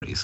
Wildberries.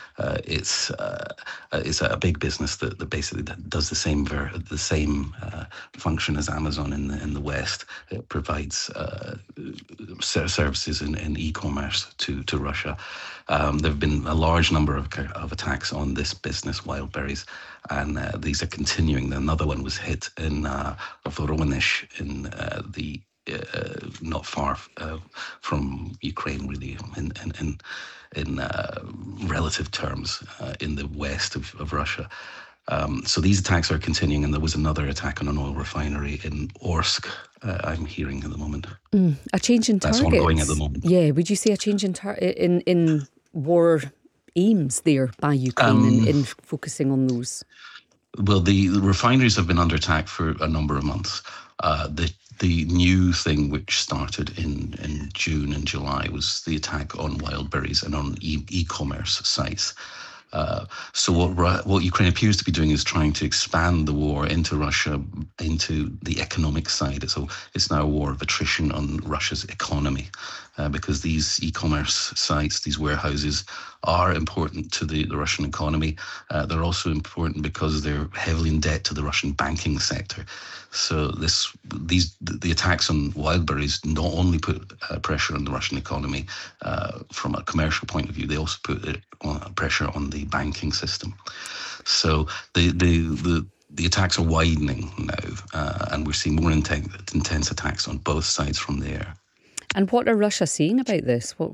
It's a big business that basically does the same function as Amazon in the West. It provides services in e-commerce to Russia. There have been a large number of attacks on this business, Wildberries, and these are continuing. Another one was hit in Voronezh in the not far from Ukraine, really, in relative terms, in the west of Russia. So these attacks are continuing, and there was another attack on an oil refinery in Orsk, I'm hearing at the moment. A change in targets. That's ongoing at the moment. Yeah, would you say a change in war aims there by Ukraine in focusing on those? Well, the refineries have been under attack for a number of months. The new thing which started in June and July was the attack on Wildberries and on e-commerce sites. So what Ukraine appears to be doing is trying to expand the war into Russia, into the economic side. So it's now a war of attrition on Russia's economy, because these e-commerce sites, these warehouses, are important to the Russian economy. They're also important because they're heavily in debt to the Russian banking sector. So the attacks on Wildberries not only put pressure on the Russian economy from a commercial point of view, they also put pressure on the banking system. So the attacks are widening now, and we're seeing more intense attacks on both sides from there. And what are Russia saying about this? What